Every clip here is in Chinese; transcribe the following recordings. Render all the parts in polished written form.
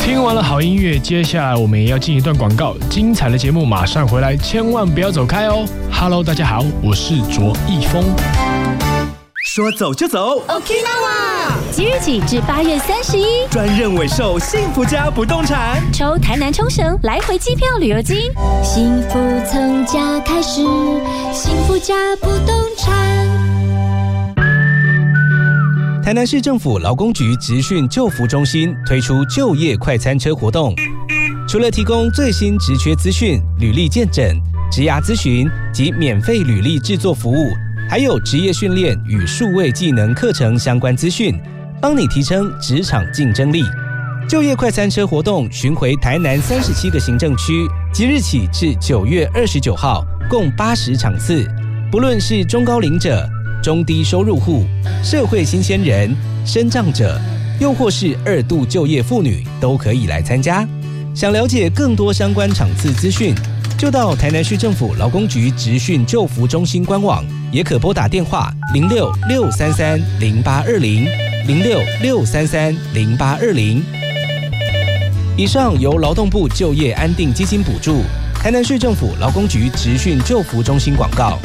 听完了好音乐，接下来我们也要进一段广告，精彩的节目马上回来，千万不要走开哦。Hello， 大家好，我是卓一峰。 说走就走 ，Okinawa。即日起至8月31， 专任委售幸福家不动产， 抽台南冲绳来回机票旅游金，幸福从家开始，幸福家不动产。 台南市政府劳工局职训就服中心推出就业快餐车活动，除了提供最新职缺资讯、履历见诊、职涯咨询及免费履历制作服务，还有职业训练与数位技能课程相关资讯，帮你提升职场竞争力。就业快餐车活动巡回台南37个行政区，即日起至9月29号，共80场次。不论是中高龄者、中低收入户、社会新鲜人、身障者，又或是2度就业妇女，都可以来参加。想了解更多相关场次资讯，就到台南市政府劳工局职训就服中心官网，也可拨打电话06-633-0820 06-633-0820。以上由劳动部就业安定基金补助，台南市政府劳工局职训就服中心广告。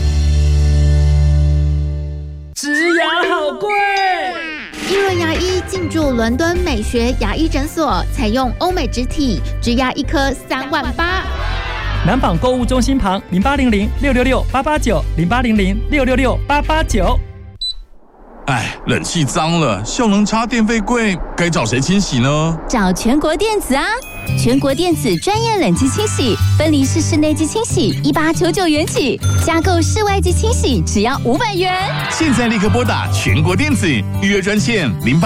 植牙好贵。 一轮牙医进驻伦敦美学牙医诊所，采用欧美植体，植牙一颗3万8。 南纺购物中心旁0800-666-889 0800-666-889。 哎，冷气脏了，效能差，电费贵，该找谁清洗呢？ 找全国电子啊！全国电子专业冷气清洗，分离式室内机清洗1899元起，加购室外机清洗只要500元。 现在立刻拨打全国电子预约专线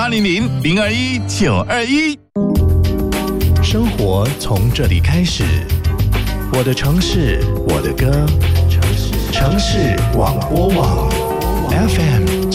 0800-021-921。 生活从这里开始，我的城市，我的歌，城市广播网 FM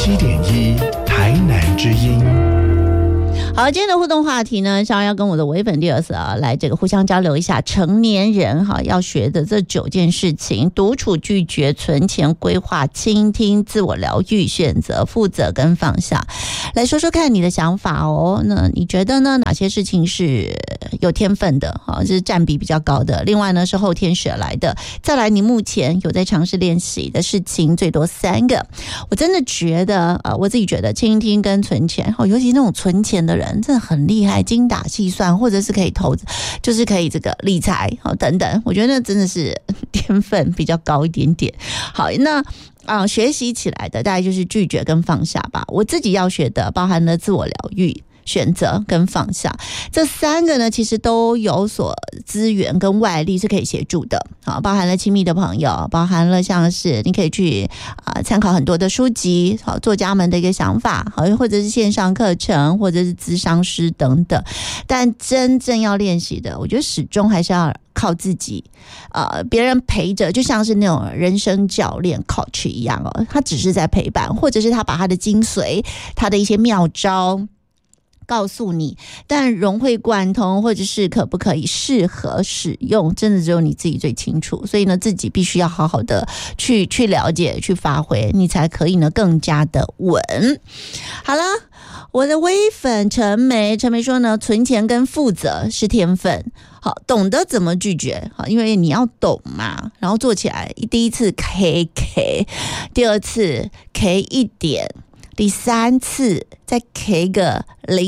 97.1台南之音。 好，今天的互动话题呢，想要跟我的微粉Dios来这个互相交流一下成年人要学的这9件事情：独处、拒绝、存钱、规划、倾听、自我疗愈、选择、负责跟放下。来说说看你的想法哦。那你觉得呢？哪些事情是有天分的？是占比比较高的。另外呢，是后天学来的。再来，你目前有在尝试练习的事情，最多3个。我真的觉得我自己觉得倾听跟存钱，尤其那种存钱的人真的很厉害，精打细算，或者是可以投资，就是可以这个理财等等，我觉得那真的是天分比较高一点点。好，那学习起来的大概就是拒绝跟放下吧。我自己要学的包含了自我疗愈、选择跟放下，这3个呢，其实都有所资源跟外力是可以协助的。好，包含了亲密的朋友，包含了像是你可以去参考很多的书籍，好，作家们的一个想法，好，或者是线上课程，或者是咨商师等等。但真正要练习的，我觉得始终还是要靠自己，别人陪着，就像是那种人生教练 coach 一样他只是在陪伴，或者是他把他的精髓，他的一些妙招告诉你，但融会贯通或者是可不可以适合使用，真的只有你自己最清楚。所以呢，自己必须要好好的去了解、去发挥，你才可以呢更加的稳。好了，我的微粉陈梅说呢，存钱跟负责是天分。好，懂得怎么拒绝，好，因为你要懂嘛，然后做起来，第一次 K， 第二次 K 1点。第3次再 K 个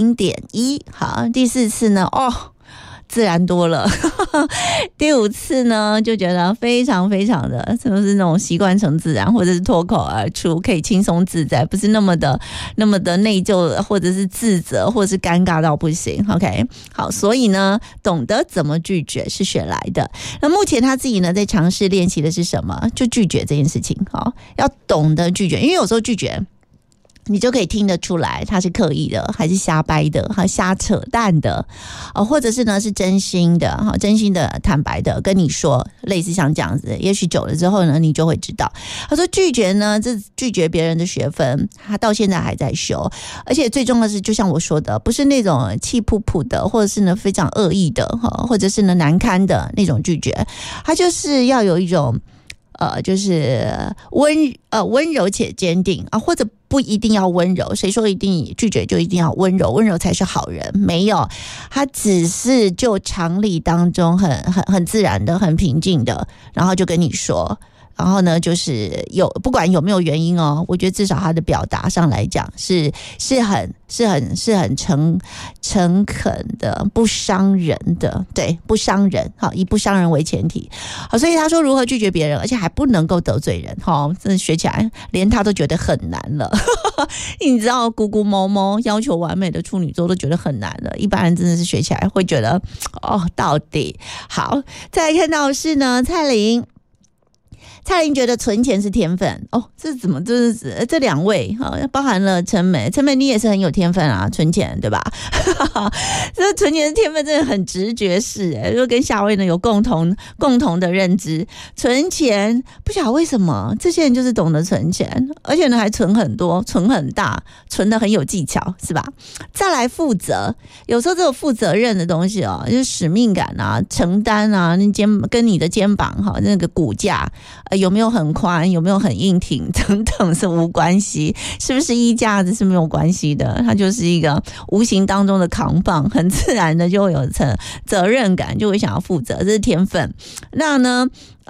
0.1， 好，第4次呢，自然多了第5次呢，就觉得非常非常的就是那种习惯成自然，或者是脱口而出，可以轻松自在，不是那么的内疚，或者是自责，或者是尴尬到不行。 OK， 好，所以呢，懂得怎么拒绝是学来的。那目前他自己呢在尝试练习的是什么？就拒绝这件事情。好，要懂得拒绝，因为有时候拒绝你就可以听得出来他是刻意的，还是瞎掰的，还瞎扯淡的，或者是呢是真心的，真心的坦白的跟你说，类似像这样子。也许久了之后呢，你就会知道。他说拒绝呢，这拒绝别人的学分，他到现在还在修，而且最重要的是，就像我说的，不是那种气噗噗的，或者是呢非常恶意的，或者是呢难堪的那种拒绝，他就是要有一种就是温柔且坚定啊，或者不一定要温柔，谁说一定拒绝就一定要温柔？温柔才是好人，没有，他只是就常理当中很自然的、很平静的，然后就跟你说。然后呢，就是不管有没有原因哦，我觉得至少他的表达上来讲是很诚恳的，不伤人的，对，不伤人，好，以不伤人为前提，好，所以他说如何拒绝别人，而且还不能够得罪人，好，真的学起来连他都觉得很难了，你知道，咕咕摸摸要求完美的处女座都觉得很难了，一般人真的是学起来会觉得到底好。再来看到的是呢，蔡琳觉得存钱是天分哦，这怎么这两位包含了陈美，你也是很有天分啊，存钱对吧？这存钱是天分真的很直觉式就跟夏威呢有共同的认知，存钱不晓得为什么这些人就是懂得存钱，而且呢还存很多，存很大，存得很有技巧，是吧？再来负责，有时候这种负责任的东西就是使命感啊，承担啊，跟你的肩膀那个骨架有没有很宽，有没有很硬挺等等是无关系，是不是衣架子是没有关系的，它就是一个无形当中的扛棒，很自然的就会有责任感，就会想要负责，这是天分。那呢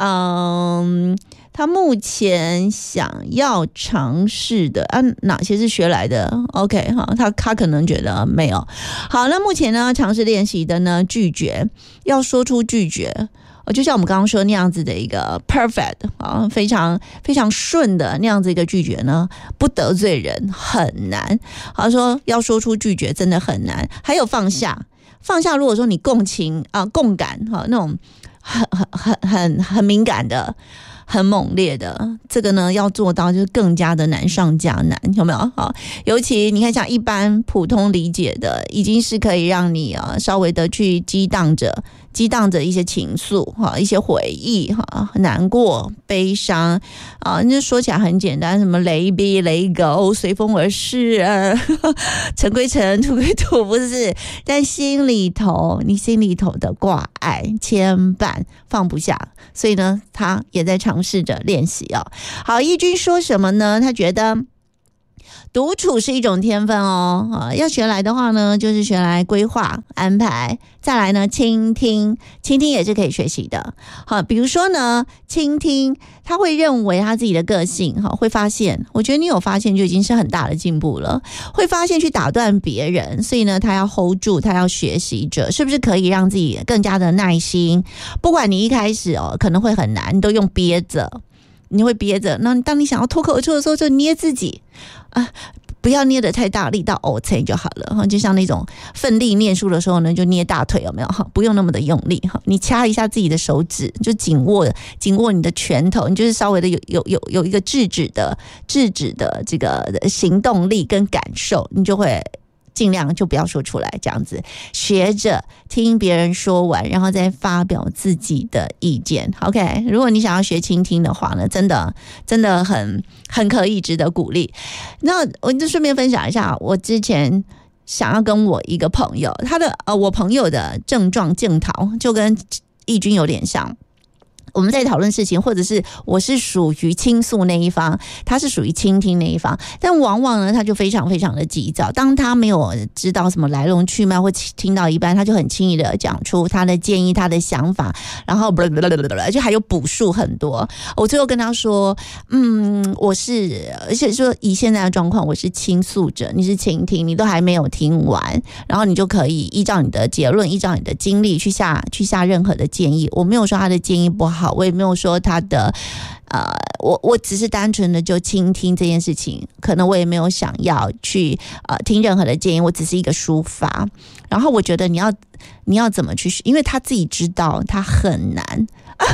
他目前想要尝试的哪些是学来的 ？OK 他可能觉得没有。好，那目前呢尝试练习的呢拒绝，要说出拒绝。就像我们刚刚说那样子的一个 perfect 非常非常顺的那样子一个拒绝呢，不得罪人很难。好，说要说出拒绝真的很难。还有放下，如果说你共情共感那种很敏感的。很猛烈的，这个呢要做到就是更加的难上加难，有没有？好，尤其你看像一般普通理解的，已经是可以让你稍微的去激荡着一些情愫一些回忆难过、悲伤那说起来很简单，什么雷逼雷狗，随风而逝尘归尘，土归土，不是？但你心里头的挂碍、牵绊放不下，所以呢，他也在尝试着练习好，义军说什么呢？他觉得独处是一种天分要学来的话呢，就是学来规划安排，再来呢倾听也是可以学习的。好，比如说呢倾听，他会认为他自己的个性会发现，我觉得你有发现就已经是很大的进步了，会发现去打断别人，所以呢他要 hold 住，他要学习着是不是可以让自己更加的耐心，不管你一开始可能会很难，你都用憋着，你会憋着，那当你想要脱口而出的时候就捏自己不要捏得太大力到OK就好了，就像那种奋力念书的时候呢，就捏大腿，有没有？不用那么的用力，你掐一下自己的手指，就紧握你的拳头，你就是稍微的有一个制止的这个行动力跟感受，你就会尽量就不要说出来，这样子学着听别人说完，然后再发表自己的意见。 OK， 如果你想要学倾听的话呢，真的很可以，值得鼓励。那我就顺便分享一下，我之前想要跟我一个朋友，我朋友的症状镜头就跟义军有点像，我们在讨论事情，或者是我是属于倾诉那一方，他是属于倾听那一方，但往往呢他就非常非常的急躁，当他没有知道什么来龙去脉或听到一半，他就很轻易的讲出他的建议、他的想法，然后就还有补述很多。我最后跟他说我是，而且说以现在的状况，我是倾诉者，你是倾听，你都还没有听完，然后你就可以依照你的结论，依照你的经历去下任何的建议。我没有说他的建议不好，我也没有说他的我只是单纯的就倾听这件事情，可能我也没有想要去听任何的建议，我只是一个抒发。然后我觉得你要怎么去，因为他自己知道他很难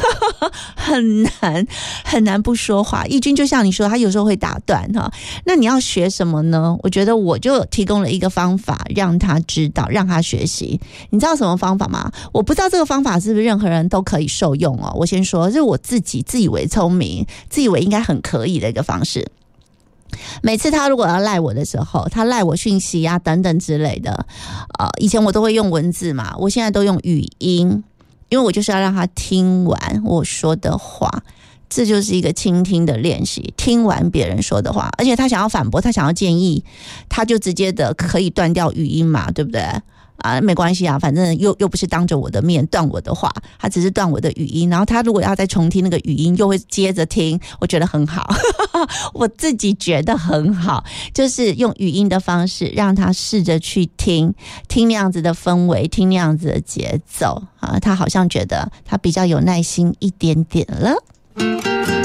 很难不说话。义军就像你说，他有时候会打断那你要学什么呢？我觉得我就提供了一个方法让他知道，让他学习。你知道什么方法吗？我不知道这个方法是不是任何人都可以受用我先说，是我自己自以为聪明，自以为应该很可以的一个方式。每次他如果要赖我的时候，他赖我讯息等等之类的以前我都会用文字嘛，我现在都用语音，因为我就是要让他听完我说的话， 这就是一个倾听的练习，听完别人说的话，而且他想要反驳，他想要建议，他就直接的可以断掉语音嘛，对不对？没关系啊，反正又不是当着我的面断我的话，他只是断我的语音，然后他如果要再重听那个语音，又会接着听，我觉得很好我自己觉得很好，就是用语音的方式让他试着去听那样子的氛围，听那样子的节奏他好像觉得他比较有耐心一点点了。